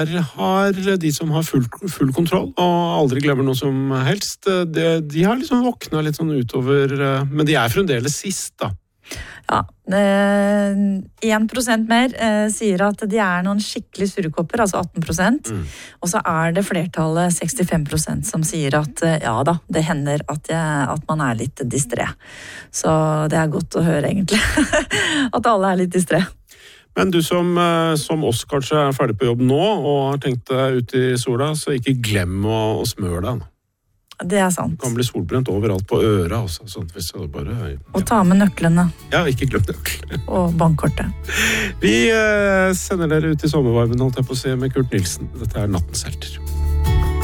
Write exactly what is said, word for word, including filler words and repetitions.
Her har de som har full, full kontroll og aldri glemmer noe som helst, de, de har liksom våknet litt sånn utover, men de er fremdeles sist da. Ja, én prosent mer eh, sier at de er noen skikkelig surrekopper, altså atten prosent. Mm. Og så er det flertallet sekstifem prosent som sier at eh, ja da, det hender at, jeg, at man er litt distré. Så det er godt å høre egentlig, at alle er litt distré. Men du som, som oss kanskje er ferdig på jobb nå og har tenkt deg ut i sola, så ikke glem å, å smøre deg nå. Det er sant. Du kan bli solbrent overalt på øra også. Sånn, hvis det bare, ja. Og ta med nøklene. Ja, ikke glem nøklene. Og bankkortet. Vi eh, sender dere ut i sommervarmen, holdt jeg på å se, med Kurt Nilsen. Dette er Nattens helter.